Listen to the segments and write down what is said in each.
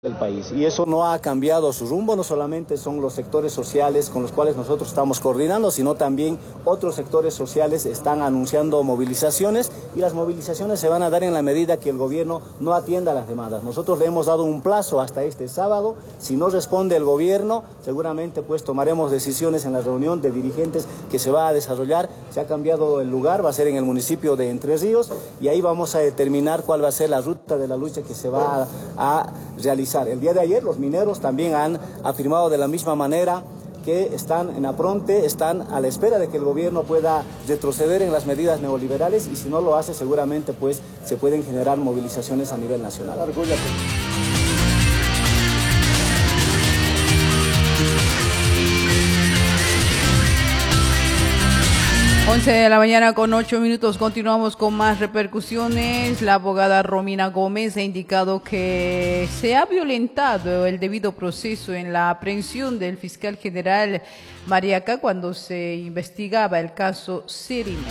del país, y eso no ha cambiado su rumbo. No solamente son los sectores sociales con los cuales nosotros estamos coordinando, sino también otros sectores sociales están anunciando movilizaciones, y las movilizaciones se van a dar en la medida que el gobierno no atienda las demandas. Nosotros le hemos dado un plazo hasta este sábado. Si no responde el gobierno, seguramente pues tomaremos decisiones en la reunión de dirigentes que se va a desarrollar. Se ha cambiado el lugar, va a ser en el municipio de Entre Ríos, y ahí vamos a determinar cuál va a ser la ruta de la lucha que se va a realizar. El día de ayer los mineros también han afirmado de la misma manera que están en apronte, están a la espera de que el gobierno pueda retroceder en las medidas neoliberales, y si no lo hace seguramente pues se pueden generar movilizaciones a nivel nacional. 11 de la mañana con 8 minutos. Continuamos con más repercusiones. La abogada Romina Gómez ha indicado que se ha violentado el debido proceso en la aprehensión del fiscal general Mariaca cuando se investigaba el caso Cerimel.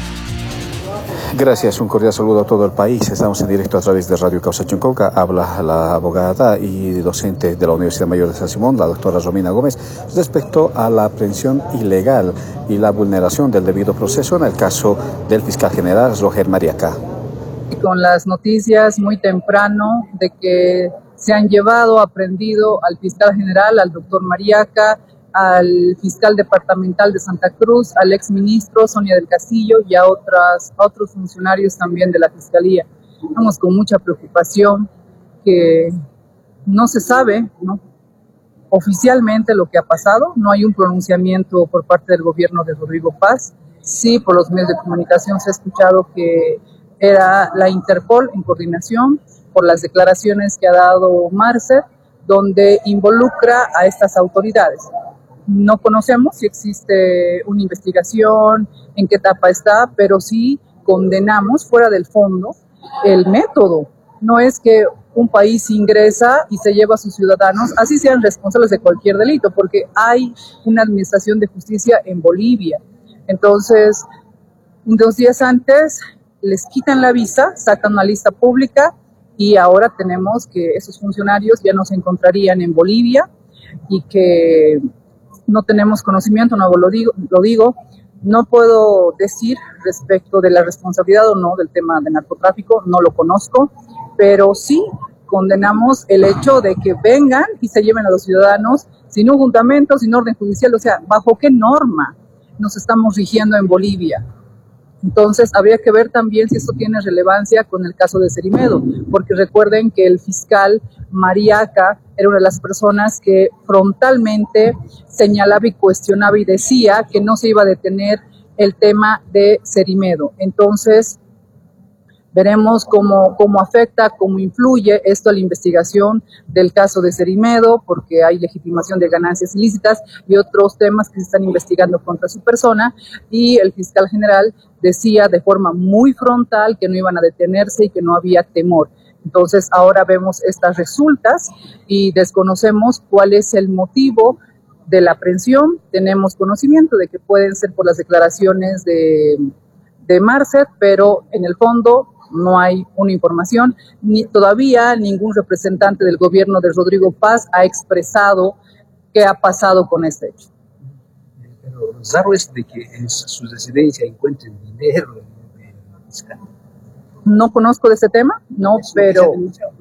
Gracias, un cordial saludo a todo el país. Estamos en directo a través de Radio Causa Chuncoca. Habla la abogada y docente de la Universidad Mayor de San Simón, la doctora Romina Gómez, respecto a la aprehensión ilegal y la vulneración del debido proceso en el caso del fiscal general Roger Mariaca. Con las noticias muy temprano de que se han llevado, aprendido al fiscal general, al doctor Mariaca, al fiscal departamental de Santa Cruz, al exministro Sonia del Castillo y a otros funcionarios también de la Fiscalía. Estamos con mucha preocupación que no se sabe, ¿no?, oficialmente lo que ha pasado. No hay un pronunciamiento por parte del gobierno de Rodrigo Paz. Sí, por los medios de comunicación se ha escuchado que era la Interpol en coordinación, por las declaraciones que ha dado Marcet, donde involucra a estas autoridades. No conocemos si existe una investigación, en qué etapa está, pero sí condenamos fuera del fondo el método. No es que un país ingresa y se lleva a sus ciudadanos, así sean responsables de cualquier delito, porque hay una administración de justicia en Bolivia. Entonces, 2 días antes les quitan la visa, sacan una lista pública, y ahora tenemos que esos funcionarios ya no se encontrarían en Bolivia y que no tenemos conocimiento. No lo digo, no puedo decir respecto de la responsabilidad o no del tema de narcotráfico, no lo conozco, pero sí condenamos el hecho de que vengan y se lleven a los ciudadanos sin un fundamento, sin orden judicial. O sea, ¿bajo qué norma nos estamos rigiendo en Bolivia? Entonces, habría que ver también si esto tiene relevancia con el caso de Cerimedo, porque recuerden que el fiscal Mariaca era una de las personas que frontalmente señalaba y cuestionaba y decía que no se iba a detener el tema de Cerimedo. Entonces, veremos cómo afecta, cómo influye esto a la investigación del caso de Cerimedo, porque hay legitimación de ganancias ilícitas y otros temas que se están investigando contra su persona, y el fiscal general decía de forma muy frontal que no iban a detenerse y que no había temor. Entonces ahora vemos estas resultas y desconocemos cuál es el motivo de la aprehensión. Tenemos conocimiento de que pueden ser por las declaraciones de Marcet, pero en el fondo no hay una información, ni todavía ningún representante del gobierno de Rodrigo Paz ha expresado qué ha pasado con este hecho. Pero lo raro es de que en su residencia encuentren dinero en fiscal. No conozco de ese tema, no, pero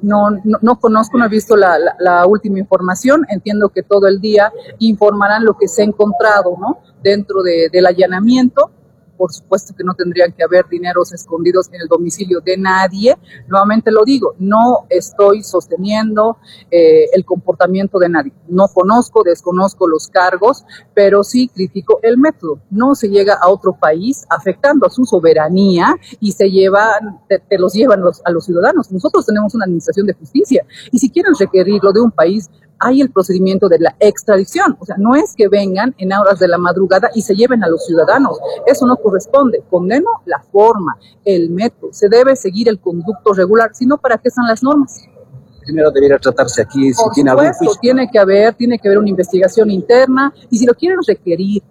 no conozco, no he visto la última información. Entiendo que todo el día informarán lo que se ha encontrado, ¿no?, dentro del allanamiento. Por supuesto que no tendrían que haber dineros escondidos en el domicilio de nadie. Nuevamente lo digo, no estoy sosteniendo el comportamiento de nadie. No conozco, desconozco los cargos, pero sí critico el método. No se llega a otro país afectando a su soberanía y te los llevan a los ciudadanos. Nosotros tenemos una administración de justicia y si quieren requerirlo de un país, hay el procedimiento de la extradición. O sea, no es que vengan en horas de la madrugada y se lleven a los ciudadanos. Eso no corresponde. Condeno la forma, el método. Se debe seguir el conducto regular. Si no, ¿para qué están las normas? Primero debería tratarse aquí, si tiene algún juicio. Tiene que haber una investigación interna, y si lo quieren requerir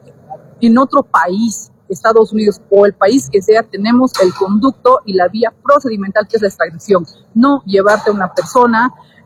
en otro país, Estados Unidos o el país que sea, tenemos el conducto y la vía procedimental, que es la extradición. No llevarte a una persona